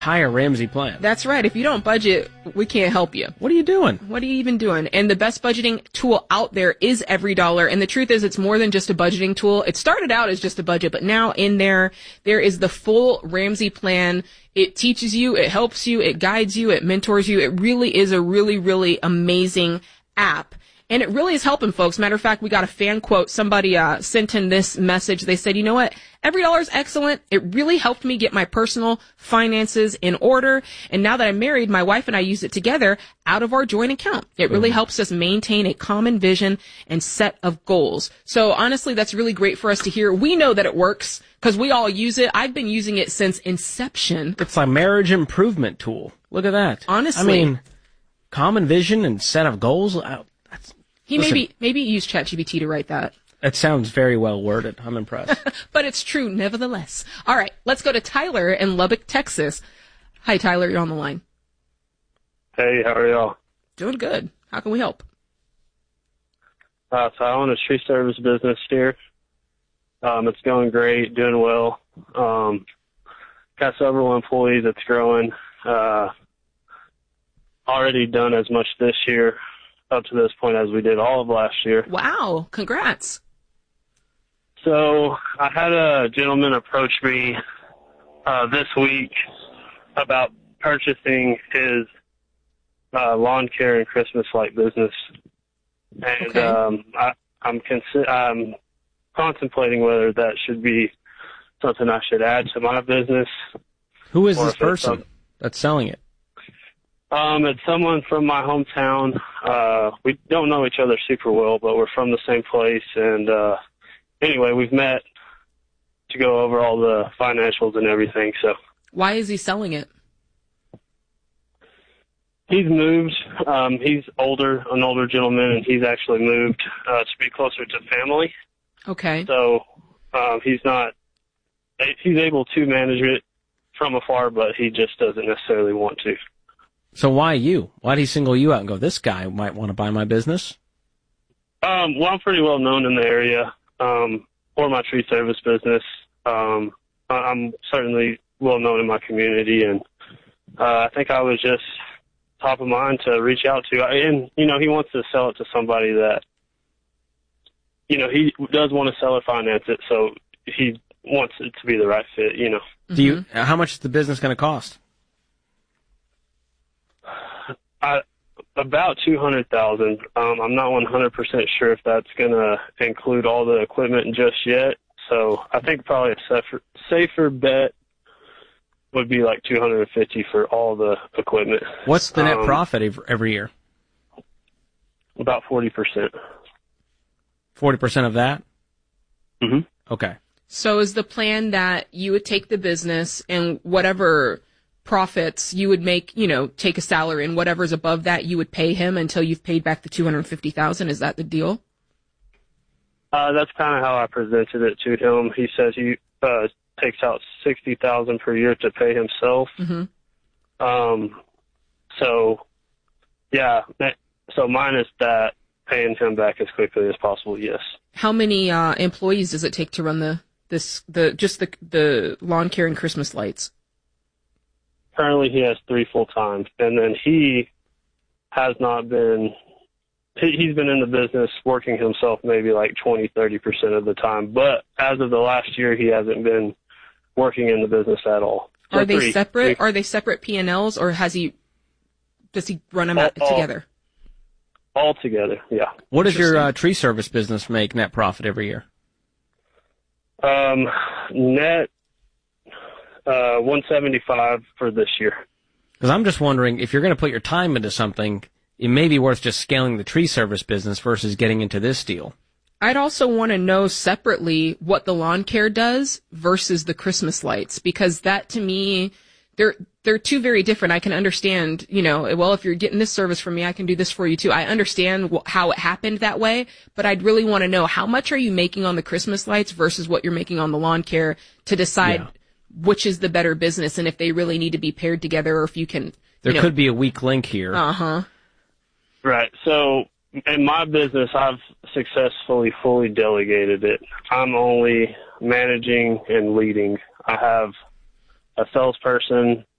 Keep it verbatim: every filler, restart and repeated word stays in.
Hire Ramsey Plan. That's right. If you don't budget, we can't help you. What are you doing? What are you even doing? And the best budgeting tool out there is EveryDollar. And the truth is, it's more than just a budgeting tool. It started out as just a budget, but now in there, there is the full Ramsey Plan. It teaches you, it helps you, it guides you, it mentors you. It really is a really, really amazing app. And it really is helping folks. Matter of fact, we got a fan quote. Somebody uh, sent in this message. They said, you know what? EveryDollar is excellent. It really helped me get my personal finances in order. And now that I'm married, my wife and I use it together out of our joint account. It really mm. helps us maintain a common vision and set of goals. So honestly, that's really great for us to hear. We know that it works because we all use it. I've been using it since inception. It's a marriage improvement tool. Look at that. Honestly. I mean, common vision and set of goals. Uh, that's, he listen, maybe maybe used ChatGPT to write that. It sounds very well worded. I'm impressed. But it's true, nevertheless. All right, let's go to Tyler in Lubbock, Texas. Hi, Tyler. You're on the line. Hey, how are y'all? Doing good. How can we help? Uh, so I own a tree service business here. Um, it's going great, doing well. Um, got several employees. It's growing. Uh, already done as much this year up to this point as we did all of last year. Wow. Congrats. So I had a gentleman approach me uh, this week about purchasing his uh, lawn care and Christmas light business. And okay. um, I, I'm, consi- I'm contemplating whether that should be something I should add to my business. Who is this person that's selling it? Um, it's someone from my hometown. Uh, we don't know each other super well, but we're from the same place. And uh, anyway, we've met to go over all the financials and everything. So, why is he selling it? He's moved. Um, he's older, an older gentleman, and he's actually moved uh, to be closer to family. Okay. So um, he's not. He's able to manage it from afar, but he just doesn't necessarily want to. So why you? Why'd he single you out and go, this guy might want to buy my business? Um, well, I'm pretty well known in the area um, for my tree service business. Um, I'm certainly well known in my community, and uh, I think I was just top of mind to reach out to. And, you know, he wants to sell it to somebody that, you know, he does want to sell or finance it, so he wants it to be the right fit, you know. Do you? How much is the business going to cost? I, about two hundred thousand dollars. Um, I'm not one hundred percent sure if that's going to include all the equipment just yet. So I think probably a safer, safer bet would be like two hundred fifty for all the equipment. What's the net um, profit every, every year? About forty percent. forty percent of that? Mm-hmm. Okay. So is the plan that you would take the business and whatever profits you would make, you know, take a salary, and whatever's above that you would pay him until you've paid back the two hundred fifty thousand dollars? Is that the deal? Uh, that's kind of how I presented it to him. He says he uh, takes out sixty thousand dollars per year to pay himself. Mm-hmm. Um, so, yeah, so minus that, paying him back as quickly as possible, yes. How many uh, employees does it take to run the this the just the the lawn care and Christmas lights? Currently, he has three full time, and then he has not been. He, he's been in the business working himself maybe like twenty, thirty percent of the time. But as of the last year, he hasn't been working in the business at all. So Are they three, separate? three, Are they separate P and Ls, or has he? Does he run them all, out together? All, all together, yeah. What does your uh, tree service business make net profit every year? Um, net. Uh, one seventy-five for this year. Because I'm just wondering, if you're going to put your time into something, it may be worth just scaling the tree service business versus getting into this deal. I'd also want to know separately what the lawn care does versus the Christmas lights, because that to me, they're they're two very different. I can understand, you know, well, if you're getting this service from me, I can do this for you too. I understand wh- how it happened that way, but I'd really want to know, how much are you making on the Christmas lights versus what you're making on the lawn care to decide yeah. which is the better business, and if they really need to be paired together, or if you can. There you know, could be a weak link here. Uh-huh. Right. So in my business, I've successfully fully delegated it. I'm only managing and leading. I have a salesperson